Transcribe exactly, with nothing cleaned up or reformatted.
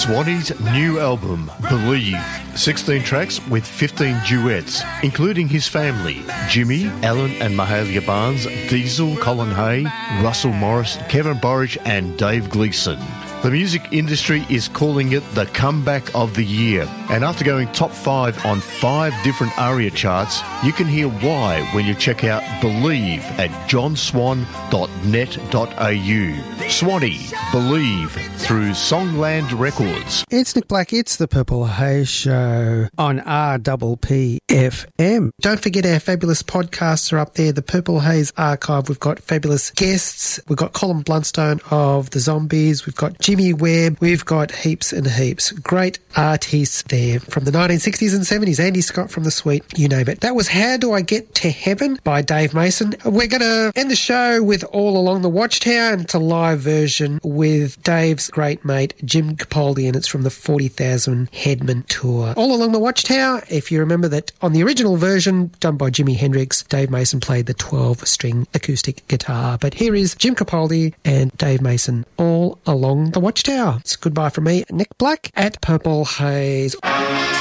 Swanee's new album, Believe. sixteen tracks with fifteen duets, including his family, Jimmy, Alan and Mahalia Barnes, Diesel, Colin Hay, Russell Morris, Kevin Borich and Dave Gleeson. The music industry is calling it the comeback of the year. And after going top five on five different ARIA charts, you can hear why when you check out Believe at john swan dot net dot a u. Swanee, Believe, through Songland Records. It's Nick Black, it's the Purple Haze Show on R P P F M. Don't forget our fabulous podcasts are up there, the Purple Haze Archive. We've got fabulous guests. We've got Colin Blunstone of the Zombies. We've got Jimmy Webb. We've got heaps and heaps. Great artists there from the nineteen sixties and seventies. Andy Scott from The Sweet, you name it. That was How Do I Get to Heaven by Dave Mason. We're going to end the show with All Along the Watchtower, and it's a live version with Dave's great mate Jim Capaldi, and it's from the forty thousand Headman Tour. All Along the Watchtower, if you remember that on the original version done by Jimi Hendrix, Dave Mason played the twelve-string acoustic guitar. But here is Jim Capaldi and Dave Mason, All Along the Watchtower. It's goodbye from me, Nick Black, at Purple Haze.